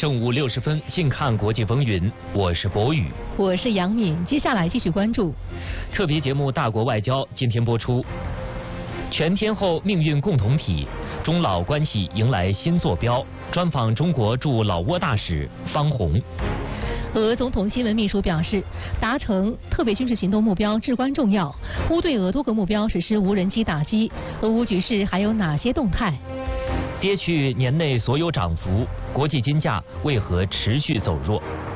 正午60分，静看国际风云，我是博宇， 我是杨敏。接下来继续关注特别节目《大国外交》，今天播出。全天候命运共同体，中老关系迎来新坐标。专访中国驻老挝大使方红。 俄总统新闻秘书表示，达成特别军事行动目标至关重要。乌对俄多个目标实施无人机打击，俄乌局势还有哪些动态？ 跌去年内所有涨幅，国际金价为何持续走弱？